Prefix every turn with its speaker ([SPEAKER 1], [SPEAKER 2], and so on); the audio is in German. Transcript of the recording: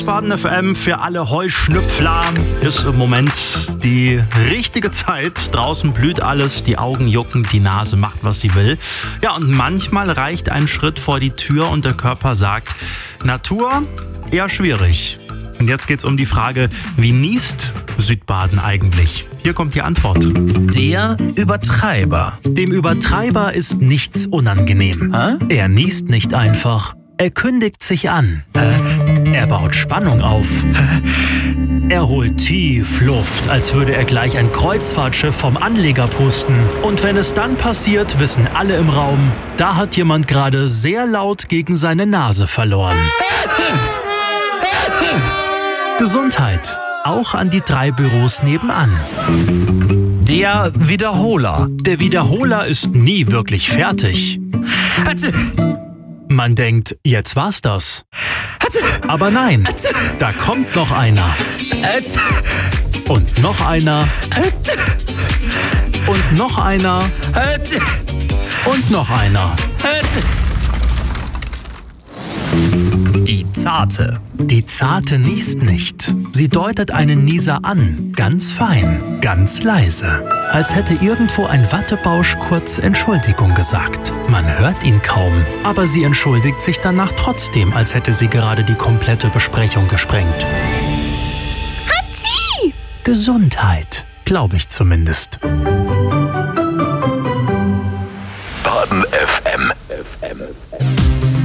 [SPEAKER 1] Wiesbaden FM für alle Heuschnüpfler ist im Moment die richtige Zeit. Draußen blüht alles, die Augen jucken, die Nase macht, was sie will. Ja, und manchmal reicht ein Schritt vor die Tür und der Körper sagt, Natur, eher schwierig. Und jetzt geht's um die Frage, wie niest Südbaden eigentlich? Hier kommt die Antwort.
[SPEAKER 2] Der Übertreiber.
[SPEAKER 1] Dem Übertreiber ist nichts unangenehm. Er niest nicht einfach. Er kündigt sich an. Er baut Spannung auf. Er holt tief Luft, als würde er gleich ein Kreuzfahrtschiff vom Anleger pusten. Und wenn es dann passiert, wissen alle im Raum, da hat jemand gerade sehr laut gegen seine Nase verloren. Gesundheit. Auch an die 3 Büros nebenan.
[SPEAKER 2] Der Wiederholer.
[SPEAKER 1] Der Wiederholer ist nie wirklich fertig. Man denkt, jetzt war's das. Aber nein, da kommt noch einer. Und noch einer. Und noch einer. Und noch einer.
[SPEAKER 2] Die Zarte.
[SPEAKER 1] Die Zarte niest nicht. Sie deutet einen Nieser an, ganz fein, ganz leise. Als hätte irgendwo ein Wattebausch kurz Entschuldigung gesagt. Man hört ihn kaum, aber sie entschuldigt sich danach trotzdem, als hätte sie gerade die komplette Besprechung gesprengt.
[SPEAKER 3] Hatschi!
[SPEAKER 1] Gesundheit, glaube ich zumindest.
[SPEAKER 4] Baden FM